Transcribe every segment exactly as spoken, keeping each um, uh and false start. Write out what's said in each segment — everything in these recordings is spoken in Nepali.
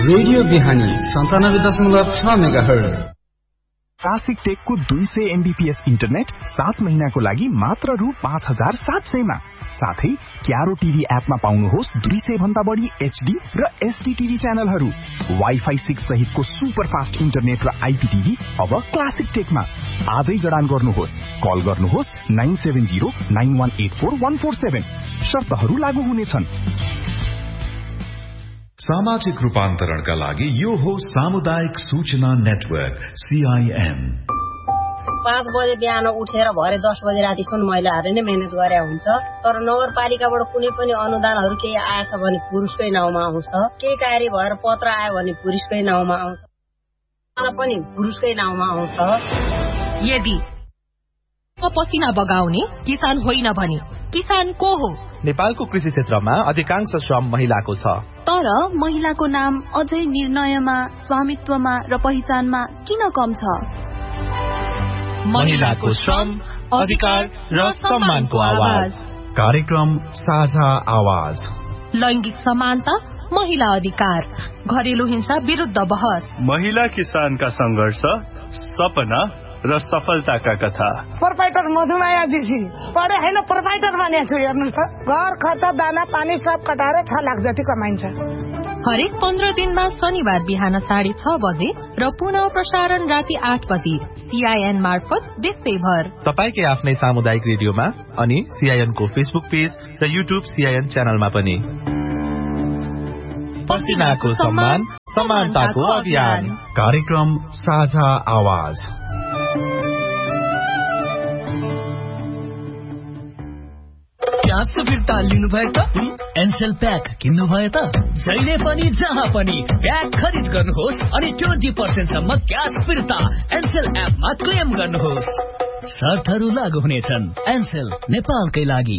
रेडियो बिहानी सन्तानब्बे दशमलव छ मेगाहर्ज। क्लासिक टेकको दुई सय एमबीपीएस इन्टरनेट सात महिनाको लागि मात्र रु पाँच हजार सात सयमा। साथै क्यारो टिभी एपमा पाउनुहोस् दुई सय भन्दा बढी एचडी र एसडी टिभी च्यानलहरू। वाइफाई सिक्स सहितको सुपर फास्ट इन्टरनेट र आइपीटिभी अब क्लासिक टेकमा। आजै जडान गर्नुहोस्। कल गर्नुहोस् nine seven zero nine one eight four one four seven. शर्तहरू लागू हुनेछन्। सामाजिक रूपान्तरणका लागि यो हो सामुदायिक सूचना नेटवर्क सीआईएन। पाँच बजे बिहान उठेर भरे दस बजे रातिसम्म महिलाहरूले नै मेहनत गरे हुन्छ, तर नगरपालिकाबाट कुनै पनि अनुदानहरू केही आएछ भने पुरुषकै नाउँमा आउँछ, केही कार्य भएर पत्र आयो भने पुरुषकै नाउँमा आउँछ, पनि पुरुषकै नाउँमा आउँछ। यदि पसिना बगाउने किसान होइन भने किसान को हो? नेपालको कृषि क्षेत्रमा अधिकांश श्रम महिलाको छ, तर महिलाको नाम अझै निर्णयमा, स्वामित्वमा र पहिचानमा किन कम छ? महिलाको श्रम, अधिकार र सम्मानको आवाज। कार्यक्रम साझा आवाज। लैंगिक समानता, महिला अधिकार, घरेलु हिंसा विरुद्ध बहस, महिला किसानका संघर्ष, सपना र सफलताका कथा। प्रोपाइटर मधुमाया जीसी पढे हैन, प्रोपाइटर बनेको छु। हेर्नुस् त, घर खर्च दाना पानी सब कटाएर छ लाख जति कमाइन्छ। हरेक पन्ध्र दिनमा शनिबार बिहान साढे छ बजे र पुनः प्रसारण राति आठ बजे सीआईएन मार्फत देशैभर। तपाईकै आफ्नै सामुदायिक रेडियोमा अनि सीआईएन को फेसबुक पेज र युट्युब सीआईएन च्यानलमा पनि। पसिनाको सम्मान, समानताको अभियान। कार्यक्रम साझा आवाज। ग्यासको फिर्ता लिनुभयो त? एनसेल प्याक किन्नु भयो त? जहिले पनि जहाँ पनि प्याक खरिद गर्नुहोस् अनि ट्वेन्टी पर्सेन्ट सम्म ग्यास फिर्ता एनसेल एपमा क्लेम गर्नुहोस्। शर्तहरू लागू हुनेछन्। एनसेल, नेपालकै लागि।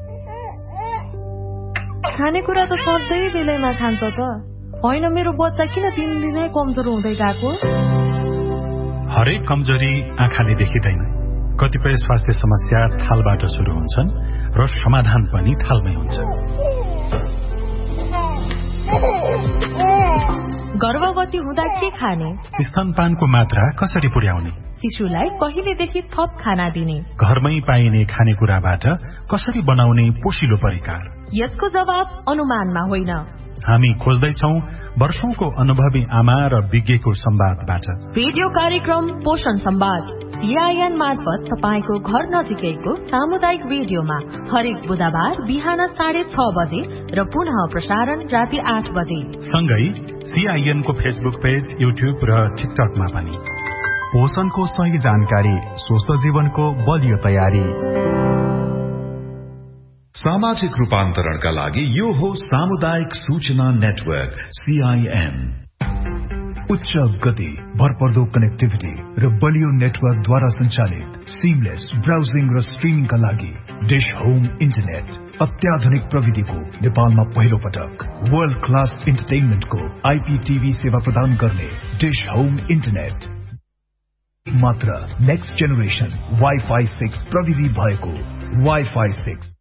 खानेकुरा त सधैँ बेलैमा खान्छ त, होइन मेरो बच्चा किन दिन दिनै कमजोर हुँदै गएको? हरेक कमजोरी आँखाले देखिँदैन। कतिपय स्वास्थ्य समस्या थालबाट सुरु हुन्छन् र समाधान पनि थालमै हुन्छ। गर्भवती हुँदा के खाने? स्तनपानको मात्रा कसरी पुर्याउने? शिशुलाई कहिलेदेखि थप खाना दिने? घरमै पाइने खानेकुराबाट कसरी बनाउने पोषिलो परिकार? यसको जवाब अनुमानमा होइन। हामी खोज्दैछौं वर्षौंको अनुभवी आमा र विज्ञको संवादबाट। रेडियो कार्यक्रम पोषण संवाद सीआईएन मार्फत तपाईको घर नजिकैको सामुदायिक रेडियोमा हरेक बुधबार बिहान साढे छ बजे र पुनः प्रसारण राति आठ बजे। सँगै सीआईएन को फेसबुक पेज, युट्युब र टिकटकमा पनि। पोषणको सही जानकारी, स्वस्थ जीवनको बलियो तयारी। सामाजिक रूपान्तरणका लागि यो हो सामुदायिक सूचना नेटवर्क सीआईएन। उच्च गति, भरपर्दो कनेक्टिभिटी र बलियो नेटवर्कद्वारा सञ्चालित सिमलेस ब्राउजिङ र स्ट्रिमिङका लागि डिश होम इन्टरनेट। अत्याधुनिक प्रविधिको नेपालमा पहिलो पटक वर्ल्ड क्लास इन्टरटेनमेन्टको आइपीटिभी सेवा प्रदान गर्ने डिश होम इन्टरनेट। मात्र नेक्स्ट जेनेरेसन वाइफाई सिक्स प्रविधि भएको वाइफाई सिक्स